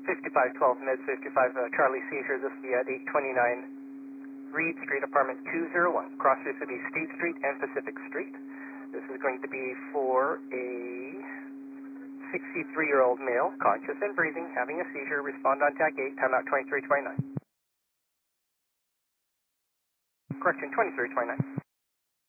5512 Med 55 Charlie seizure. This will be at 829 Reed Street, apartment 201. Crossroads will be State Street and Pacific Street. This is going to be for a 63-year-old male, conscious and breathing, having a seizure. Respond on TAC 8, timeout 2329. Correction, 2329.